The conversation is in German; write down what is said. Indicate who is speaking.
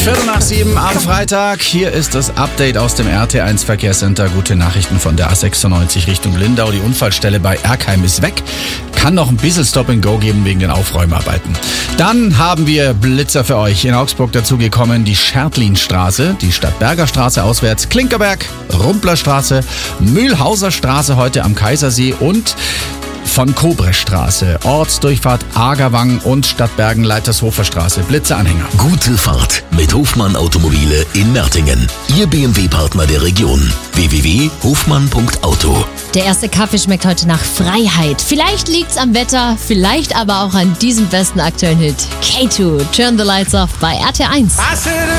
Speaker 1: 6:15 am Freitag. Hier ist das Update aus dem RT1 Verkehrscenter. Gute Nachrichten von der A96 Richtung Lindau. Die Unfallstelle bei Erkheim ist weg. Kann noch ein bisschen Stop-and-Go geben wegen den Aufräumarbeiten. Dann haben wir Blitzer für euch. In Augsburg dazugekommen die Schertlinstraße, die Stadtberger Straße auswärts, Klinkerberg, Rumplerstraße, Mühlhauser Straße heute am Kaisersee und von Kobrestraße, Ortsdurchfahrt Agerwang und Stadtbergen Leitershofer Straße. Blitzeranhänger.
Speaker 2: Gute Fahrt mit Hofmann Automobile in Mertingen. Ihr BMW-Partner der Region. www.hofmann.auto.
Speaker 3: Der erste Kaffee schmeckt heute nach Freiheit. Vielleicht liegt's am Wetter, vielleicht aber auch an diesem besten aktuellen Hit. K2, Turn the Lights Off bei RT1.